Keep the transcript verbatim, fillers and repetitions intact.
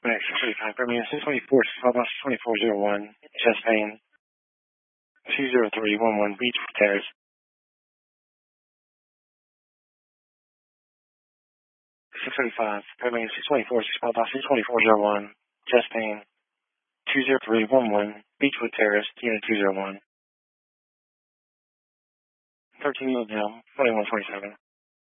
Max six thirty-five, Birmingham six twenty-four, Bus twenty-four oh one, chest pain, two zero three one one, Beechwood Terrace. six thirty-five, Birmingham six twenty-four, Bus six twenty-four oh one, chest pain, two zero three one one, Beechwood Terrace, unit two oh one. thirteen Mill Dale, twenty-one twenty-seven.